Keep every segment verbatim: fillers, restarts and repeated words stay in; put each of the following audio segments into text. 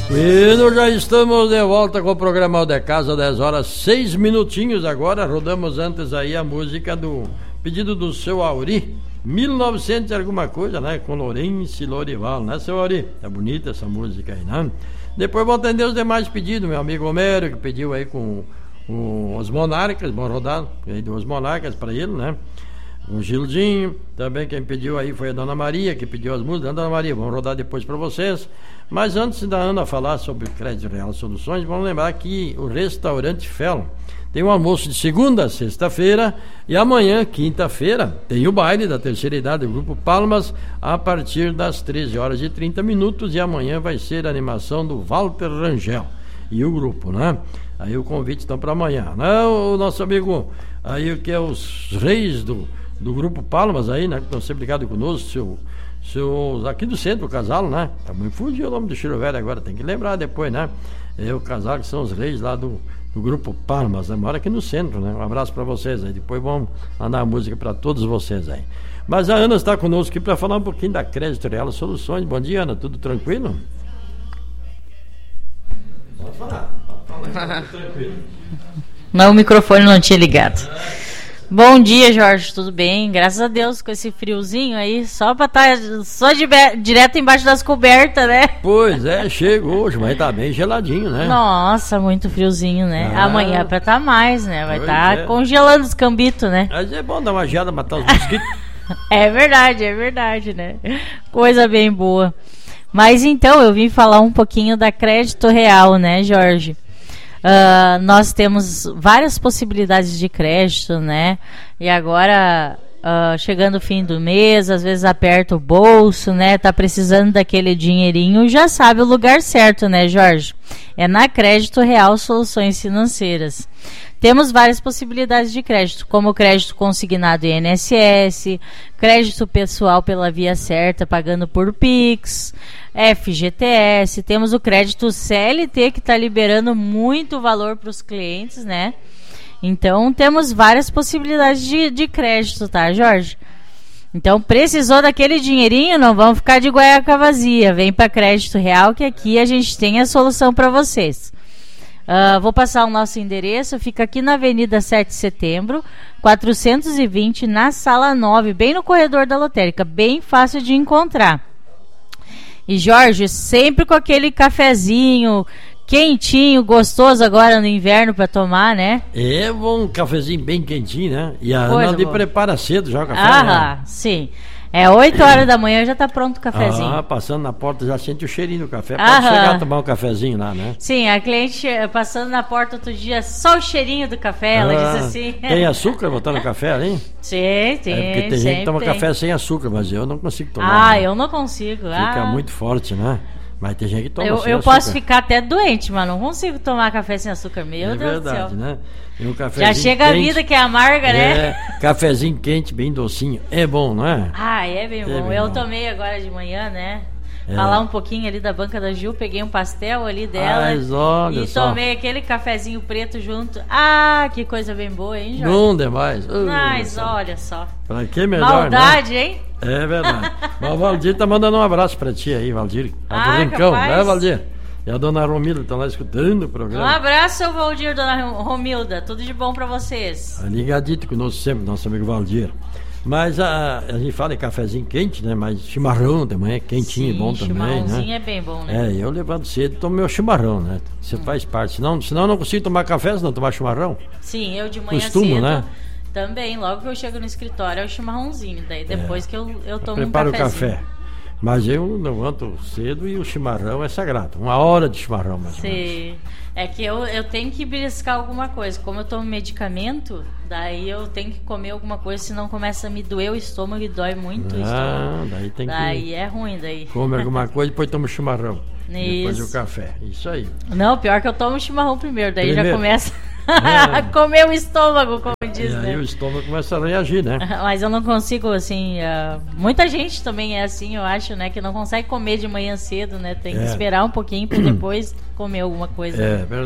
Bueno, já estamos de volta com o programa de casa, dez horas, seis minutinhos agora. Rodamos antes aí a música do pedido do seu Auri, mil e novecentos e alguma coisa, né? Com Lourenço e Lorival, né, seu Auri? É bonita essa música aí, né? Depois vou atender os demais pedidos, meu amigo Homero, que pediu aí com, com os Monarcas, vamos rodar aí dos Monarcas para ele, né? O Gildinho, também quem pediu aí foi a Dona Maria, que pediu as músicas. Dona Maria, vamos rodar depois para vocês. Mas antes da Ana falar sobre o Crédito Real Soluções, vamos lembrar que o Restaurante Fel tem um almoço de segunda a sexta-feira e amanhã, quinta-feira, tem o baile da terceira idade do Grupo Palmas a partir das treze horas e trinta minutos, e amanhã vai ser a animação do Walter Rangel e o grupo, né? Aí o convite está para amanhã, né? O nosso amigo aí, o que é os reis do do Grupo Palmas aí, né, que estão sempre ligados conosco, seu, seu, aqui do centro, o casal, né, também fugiu o nome do Chiro Velho agora, tem que lembrar depois, né, é o casal que são os reis lá do, do Grupo Palmas, né, mora aqui no centro, né, um abraço para vocês aí, depois vamos mandar a música para todos vocês aí. Mas a Ana está conosco aqui para falar um pouquinho da Crédito Real Soluções. Bom dia, Ana, tudo tranquilo? Pode falar, pode falar, tudo tranquilo. Não, o microfone não tinha ligado. Bom dia, Jorge, tudo bem? Graças a Deus, com esse friozinho aí, só pra estar tá, só de, direto embaixo das cobertas, né? Pois é, chegou hoje, mas tá bem geladinho, né? Nossa, muito friozinho, né? Ah, amanhã é pra estar tá mais, né? Vai estar tá é. congelando os cambitos, né? Mas é bom dar uma geada, matar os mosquitos. É verdade, é verdade, né? Coisa bem boa. Mas então, eu vim falar um pouquinho da Crédito Real, né, Jorge? Uh, nós temos várias possibilidades de crédito, né? E agora, uh, chegando o fim do mês, às vezes aperta o bolso, né? Tá precisando daquele dinheirinho, já sabe o lugar certo, né, Jorge? É na Crédito Real Soluções Financeiras. Temos várias possibilidades de crédito, como crédito consignado I N S S, crédito pessoal pela via certa, pagando por Pix, F G T S, temos o crédito C L T, que está liberando muito valor para os clientes, né? Então, temos várias possibilidades de, de crédito, tá, Jorge? Então, precisou daquele dinheirinho, não vamos ficar de guaiaca vazia, vem para Crédito Real, que aqui a gente tem a solução para vocês. Uh, vou passar o nosso endereço, fica aqui na Avenida sete de Setembro, quatrocentos e vinte, na Sala nove, bem no corredor da lotérica, bem fácil de encontrar. E Jorge, sempre com aquele cafezinho quentinho, gostoso agora no inverno para tomar, né? É um cafezinho bem quentinho, né? E a Ana ali prepara cedo já o café, ah, né? Sim. É oito horas da manhã, já tá pronto o cafezinho. Ah, passando na porta já sente o cheirinho do café. Pode Aham. chegar a tomar um cafezinho lá, né? Sim, a cliente passando na porta outro dia, só o cheirinho do café, ela ah, disse assim. Tem açúcar botando café ali? Sim, tem. É porque tem gente que toma tem. café sem açúcar, mas eu não consigo tomar. Ah, né? eu não consigo. Fica ah. muito forte, né? Mas tem gente que toma eu, sem eu açúcar. posso ficar até doente, mas não consigo tomar café sem açúcar. Meu é Deus verdade, do céu. Né? E um Já chega quente, a vida que é amarga, né? É, cafezinho quente, bem docinho. É bom, não é? Ah, é bem é bom. Bem eu bom. tomei agora de manhã, né? É. Falar um pouquinho ali da banca da Gil, peguei um pastel ali dela. Mas olha e só. tomei aquele cafezinho preto junto. Ah, que coisa bem boa, hein, Jorge? Bom demais. Uh, Mas olha só. Pra que melhor, Maldade, né? hein? É verdade. Mas o Valdir tá mandando um abraço pra ti aí, Valdir. Ah, do Rincão, capaz. né, Valdir? E a dona Romilda estão lá escutando o programa. Um abraço, seu Valdir, dona Romilda. Tudo de bom pra vocês. Ligadito conosco sempre, nosso amigo Valdir. Mas a, a gente fala em cafezinho quente, né? Mas chimarrão de manhã, quentinho, Sim, bom também, né? chimarrãozinho é bem bom, né? É, eu levanto cedo e tomo meu chimarrão, né? Você hum. faz parte. Senão, senão eu não consigo tomar café, se não tomar chimarrão. Sim, eu de manhã Costumo, cedo né? Também. Logo que eu chego no escritório é o chimarrãozinho. Daí depois é. que eu, eu tomo Preparo um cafezinho. o café. Mas eu levanto cedo e o chimarrão é sagrado. Uma hora de chimarrão, mais ou menos. Sim. É que eu, eu tenho que beliscar alguma coisa. Como eu tomo medicamento, daí eu tenho que comer alguma coisa, senão começa a me doer o estômago e dói muito ah, o estômago. Daí tem daí que... é ruim, daí. Come alguma coisa e depois toma o chimarrão. Isso. Depois o café. Isso aí. Não, pior que eu tomo o chimarrão primeiro, daí primeiro. já começa ah. a comer o estômago, como diz, e aí né? o estômago começa a reagir, né? Mas eu não consigo, assim... Uh, muita gente também é assim, eu acho, né? Que não consegue comer de manhã cedo, né? Tem que é. esperar um pouquinho para depois comer alguma coisa. É, verdade.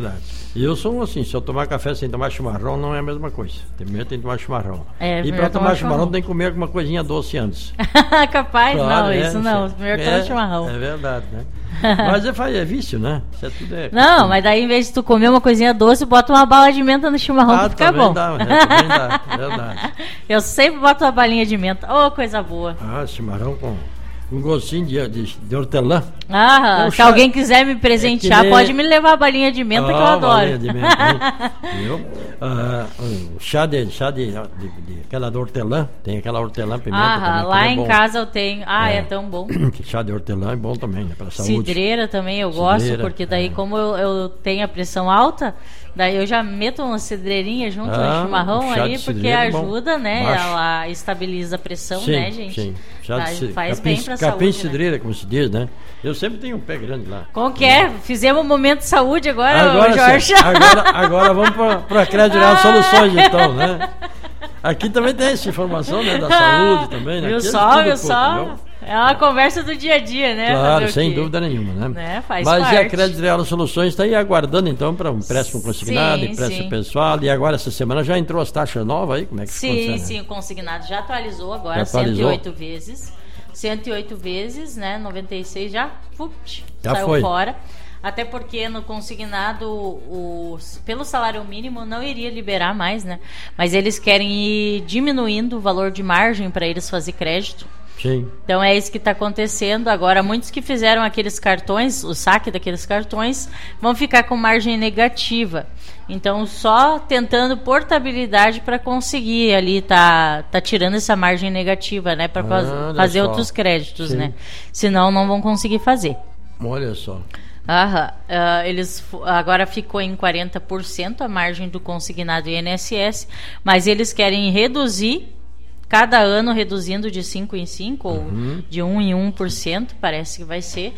E eu sou assim, se eu tomar café sem tomar chimarrão, não é a mesma coisa. Primeiro tem que tomar chimarrão. É, e para tomar chimarrão tem que comer alguma coisinha doce antes. Capaz, claro, não, é, isso não. Primeiro toma é, chimarrão. É verdade, né? Mas é, é vício, né? Isso é tudo é, não, mas daí em vez de tu comer uma coisinha doce, bota uma bala de menta no chimarrão ah, que fica bom. Dá, é, também dá, é verdade. Eu sempre boto uma balinha de menta. Ô, oh, coisa boa. Ah, chimarrão com um gostinho de, de, de hortelã. Ah, se chá... alguém quiser me presentear, é nem... pode me levar a balinha de menta ah, que eu adoro. Balinha de menta, viu? Ah, um chá de, chá de, de, de aquela de hortelã, tem aquela hortelã pimenta ah, também. Lá é em bom. casa eu tenho. Ah, é, é tão bom. Chá de hortelã é bom também, né? Para saúde. Cidreira também eu Cidreira, gosto, porque daí é. como eu, eu tenho a pressão alta, daí eu já meto uma cidreirinha junto ah, no chimarrão aí, porque ajuda, né? Baixo. Ela estabiliza a pressão, sim, né, gente? Sim, chá de faz capim, bem pra capim saúde, cidreira, né? como se diz, né? Eu sempre tenho um pé grande lá. Como que é? Fizemos um momento de saúde agora, agora Jorge. Sim, agora, agora vamos para a Crédito Real Soluções, então, né? Aqui também tem essa informação, né? Da saúde também, né? Viu Aqui só, é viu só? Viu? É uma conversa do dia a dia, né? Claro, sem dúvida nenhuma, né? né? Faz Mas parte. E a Crédito Real Soluções está aí aguardando, então, para um empréstimo consignado, sim, empréstimo sim. pessoal. E agora, essa semana, já entrou as taxas novas aí? Como é que sim, funciona? Sim, sim, o consignado já atualizou agora, já atualizou? cento e oito vezes. cento e oito vezes, né? noventa e seis já, fupt, já saiu foi. fora. Até porque no consignado, o, pelo salário mínimo, não iria liberar mais, né? Mas eles querem ir diminuindo o valor de margem para eles fazer crédito. Sim. Então é isso que está acontecendo. Agora, muitos que fizeram aqueles cartões, o saque daqueles cartões, vão ficar com margem negativa. Então, só tentando portabilidade para conseguir ali tá, tá tirando essa margem negativa, né? Para ah, fazer só. outros créditos, sim. né? Senão, não vão conseguir fazer. Olha só. Aham. Uh, eles agora ficou em quarenta por cento a margem do consignado I N S S, mas eles querem reduzir cada ano, reduzindo de cinco em cinco uhum. ou de um em um por cento, parece que vai ser,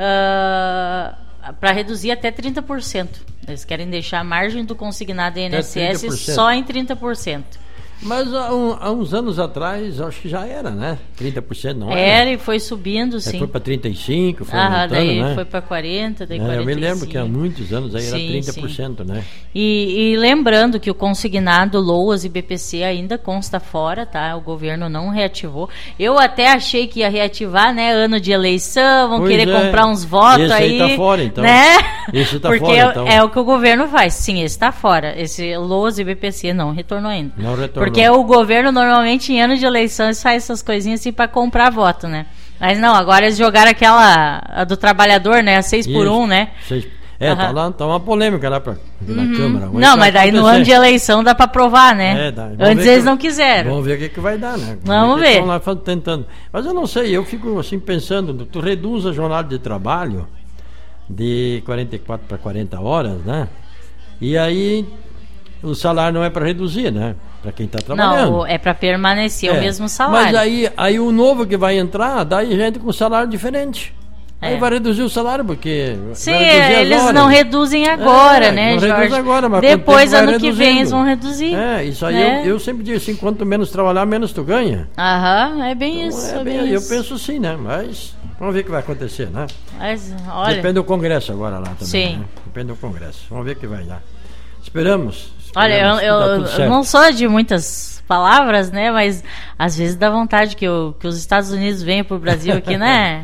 uh, para reduzir até trinta por cento. Eles querem deixar a margem do consignado I N S S só em trinta por cento. Mas há, um, há uns anos atrás, acho que já era, né? trinta por cento não era? Era e foi subindo, é, sim. Foi para trinta e cinco por cento, foi ah, aumentando, daí né? foi para quarenta por cento, daí é, quarenta por cento. Eu me lembro que há muitos anos aí sim, era trinta por cento, sim. né? E, e lembrando que o consignado LOAS e B P C ainda consta fora, tá? O governo não reativou. Eu até achei que ia reativar, né? Ano de eleição, vão pois querer é. comprar uns votos esse aí. Esse tá fora, então. Né? Esse tá Porque fora, então. é o que o governo faz. Sim, esse tá fora. Esse LOAS e B P C não retornou ainda. Não retornou. Porque o governo normalmente em ano de eleições faz essas coisinhas assim para comprar voto, né? Mas não, agora eles jogaram aquela a do trabalhador, né? A seis por um, né? Seis, é, uhum. tá lá, tá uma polêmica lá pra, na uhum. Câmara. Vamos não, mas daí acontecer. No ano de eleição dá para aprovar, né? É, dá. Antes eles que, não quiseram. Vamos ver o que, que vai dar, né? Vamos ver. Estão lá tentando. Mas eu não sei, eu fico assim pensando, tu reduz a jornada de trabalho de quarenta e quatro para quarenta horas, né? E aí o salário não é para reduzir, né? Para quem está trabalhando. Não, é para permanecer é. o mesmo salário. Mas aí, aí o novo que vai entrar, daí gente com salário diferente. É. Aí vai reduzir o salário, porque... Sim, eles não reduzem agora, é, né, não Jorge? Reduz agora, mas depois, ano reduzindo. que vem, eles vão reduzir. É, isso aí né? eu, eu sempre digo assim, quanto menos trabalhar, menos tu ganha. Aham, é bem então, isso. É é bem, bem eu isso. penso assim, né? Mas vamos ver o que vai acontecer, né? Mas, olha... Depende do Congresso agora lá também. Sim. Né? Depende do Congresso. Vamos ver o que vai dar. Esperamos. esperamos olha, eu, eu, eu não sou de muitas palavras, né? Mas às vezes dá vontade que, eu, que os Estados Unidos venham pro Brasil aqui, né?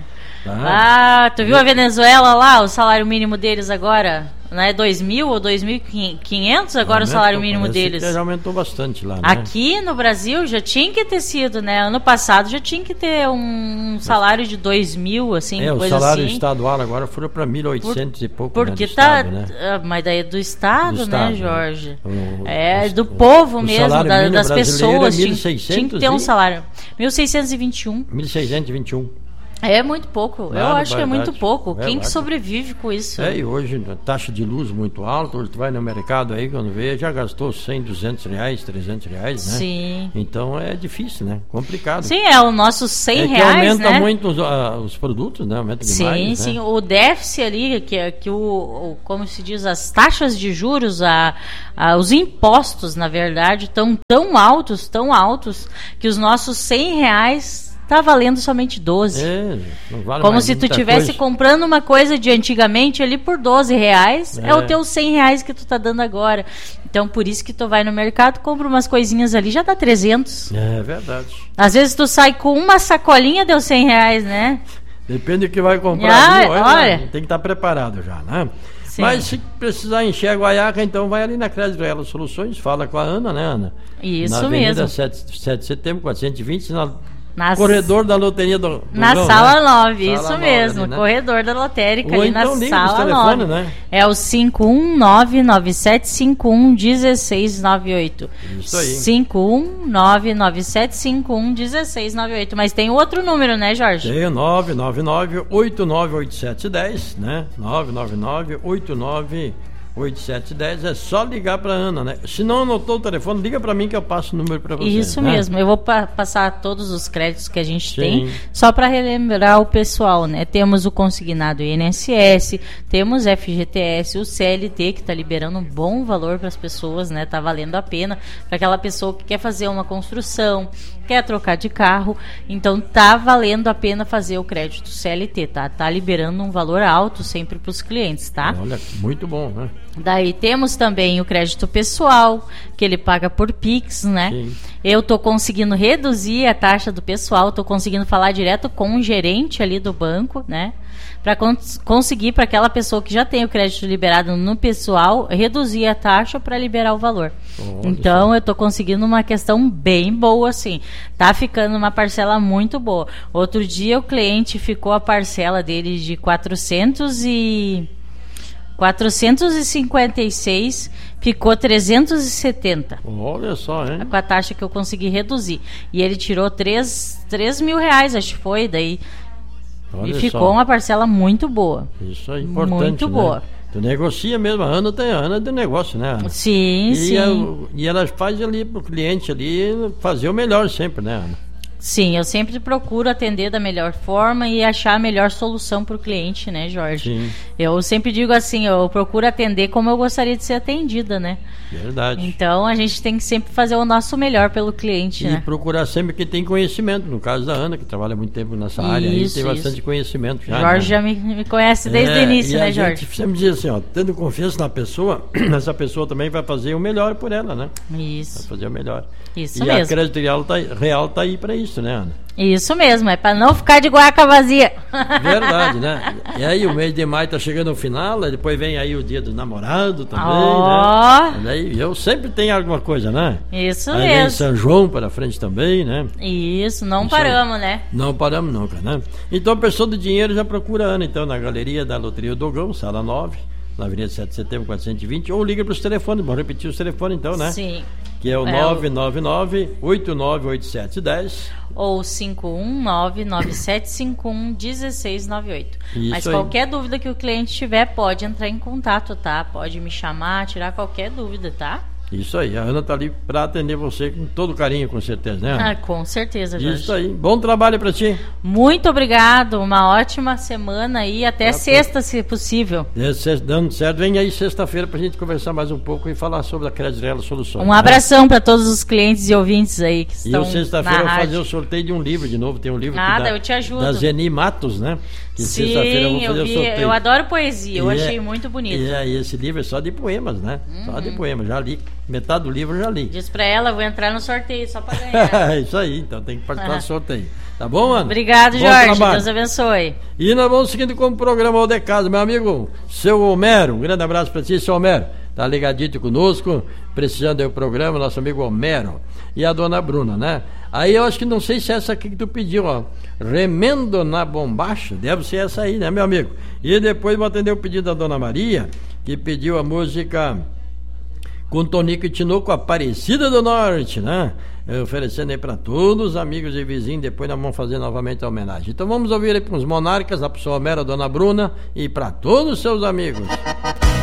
Ah, tu viu a Venezuela lá, o salário mínimo deles agora? Não é dois mil ou dois mil e quinhentos agora aumentou, o salário mínimo deles? Já aumentou bastante lá, né? Aqui no Brasil já tinha que ter sido, né? Ano passado já tinha que ter um salário de dois mil, assim, é, coisa o salário assim. estadual agora foi para mil e oitocentos e pouco, porque né, do tá, estado, né? Mas daí é do estado, do né, estado, Jorge? Né? O, é, o, do povo o mesmo, da, das pessoas. É mil e seiscentos tinha, tinha que ter um salário. mil seiscentos e vinte e um. mil seiscentos e vinte e um. É muito pouco, Nada, eu acho que é muito verdade. pouco. É, Quem vai. que sobrevive com isso? É, e hoje a taxa de luz muito alta, hoje tu vai no mercado aí, quando vê, já gastou cem, duzentos reais, trezentos reais, né? Sim. Então é difícil, né? Complicado. Sim, é o nosso cem é que reais, aumenta né? muito os, uh, os produtos, né? Aumenta demais, sim, né? sim, o déficit ali, que, que o, o, como se diz, as taxas de juros, a, a, os impostos, na verdade, estão tão altos, tão altos, que os nossos cem reais tá valendo somente doze. É, não vale Como mais se tu muita tivesse coisa. comprando uma coisa de antigamente ali por doze reais, é. é o teu cem reais que tu tá dando agora. Então, por isso que tu vai no mercado, compra umas coisinhas ali, já dá trezentos. É verdade. Às vezes tu sai com uma sacolinha, deu cem reais, né? Depende do que vai comprar. Ah, ali, olha, olha. Tem que estar preparado já, né? Sim. Mas se precisar encher a guaiaca, então vai ali na Crédito Real Soluções, fala com a Ana, né, Ana? Isso na Avenida mesmo. sete de setembro, quatrocentos e vinte, na Nas... corredor da loteria do, do Na João, sala né? nove, Sala isso nove mesmo, ali, né? corredor da lotérica Ou ali então na liga sala nos telefone, nove. né? É o cinco um nove nove sete cinco um um seis nove oito. Isso aí. cinco um nove nove sete cinco um um seis nove oito. Mas tem outro número, né, Jorge? Tem o nove nove nove oito nove oito sete um zero, né? nove nove nove oito nove oito sete um zero, é só ligar para Ana, né? Se não anotou o telefone, liga para mim que eu passo o número para você. Isso né? mesmo, eu vou pa- passar todos os créditos que a gente Sim. tem, só para relembrar o pessoal, né? Temos o consignado I N S S, temos F G T S, o C L T, que está liberando um bom valor para as pessoas, né? Tá valendo a pena para aquela pessoa que quer fazer uma construção, quer trocar de carro, então tá valendo a pena fazer o crédito C L T, tá? Tá liberando um valor alto sempre para os clientes, tá? Olha, muito bom, né? Daí temos também o crédito pessoal, que ele paga por Pix, né? Sim. Eu tô conseguindo reduzir a taxa do pessoal, tô conseguindo falar direto com o gerente ali do banco, né? Para cons- conseguir para aquela pessoa que já tem o crédito liberado no pessoal, reduzir a taxa para liberar o valor. Olha Então só. eu tô conseguindo uma questão bem boa, assim. Tá ficando uma parcela muito boa. Outro dia o cliente ficou a parcela dele de quatrocentos e... quatrocentos e cinquenta e seis, ficou trezentos e setenta. Olha só, hein? Com a taxa que eu consegui reduzir. E ele tirou três mil reais, acho que foi, daí. Olha e ficou só. uma parcela muito boa. Isso é importante, Muito né? boa. Tu negocia mesmo, a Ana tem a Ana de negócio, né, Ana? Sim, e sim. a- e ela faz ali pro cliente ali fazer o melhor sempre, né, Ana? Sim, eu sempre procuro atender da melhor forma e achar a melhor solução para o cliente, né, Jorge? Sim. Eu sempre digo assim, eu procuro atender como eu gostaria de ser atendida, né? Verdade. Então a gente tem que sempre fazer o nosso melhor pelo cliente, E né? procurar sempre quem tem conhecimento. No caso da Ana, que trabalha muito tempo nessa área, aí Isso, tem bastante isso. conhecimento já. Jorge né? já me, me conhece desde É, o início, e né, a Jorge? gente sempre diz assim, ó, tendo confiança na pessoa, essa pessoa também vai fazer o melhor por ela, né? Vai Isso, fazer o melhor. isso e a mesmo. Crédito Real tá, Real tá aí pra isso, né, Ana? Isso mesmo, é para não ficar de guaca vazia. Verdade, né? E aí o mês de maio tá chegando ao final, aí depois vem aí o dia do namorado também, Ó. né? E aí eu sempre tenho alguma coisa, né? Isso aí vem mesmo. São João para frente também, né? Isso, não Isso aí. paramos, né? Não paramos nunca, né? Então, pessoa do dinheiro já procura a Ana, então, na galeria da Loteria Dogão, sala nove, na Avenida sete de setembro, quatrocentos e vinte, ou liga para os telefones, vamos repetir os telefones então, né? Sim. Que é o É o- nove nove nove oito nove oito sete um zero. Ou cinco um nove nove sete cinco um um seis nove oito. Isso Mas aí. qualquer dúvida que o cliente tiver, pode entrar em contato, tá? Pode me chamar, tirar qualquer dúvida, tá? Isso aí, a Ana tá ali para atender você com todo carinho, com certeza, né, Ana? Ah, com certeza, Jorge. Isso aí, bom trabalho para ti. Muito obrigado, uma ótima semana e até Tá, sexta, se possível. Esse- Dando certo, vem aí sexta-feira pra gente conversar mais um pouco e falar sobre a Crédito Real Soluções. Um né? abração para todos os clientes e ouvintes aí que E estão eu sexta-feira na vou fazer rádio. o sorteio de um livro de novo. Tem um livro Nada, que dá, eu te ajudo. da Zeni Matos, né? Que sexta-feira eu vou Sim, fazer eu o vi, sorteio. eu adoro poesia, eu E achei é- muito bonito. E aí, esse livro é só de poemas, né? Só de poemas. Já li. Metade do livro eu já li. Diz pra ela, eu vou entrar no sorteio só pra ganhar. Isso aí, então tem que participar Aham. do sorteio. Tá bom, Ana? Obrigado, Bom Jorge. trabalho. Deus abençoe. E nós vamos seguindo com o programa O de Casa, meu amigo, seu Homero. Um grande abraço para ti, seu Homero. Tá ligadito conosco, precisando do programa, nosso amigo Homero. E a dona Bruna, né? Aí eu acho que não sei se é essa aqui que tu pediu, ó. Remendo na bombacha. Deve ser essa aí, né, meu amigo? E depois vou atender o pedido da dona Maria, que pediu a música com Tonico e Tinoco, Aparecida do Norte, né? Oferecendo aí para todos os amigos e vizinhos. Depois nós vamos fazer novamente a homenagem. Então vamos ouvir aí para os monarcas, a pessoa Homero, a dona Bruna e para todos os seus amigos.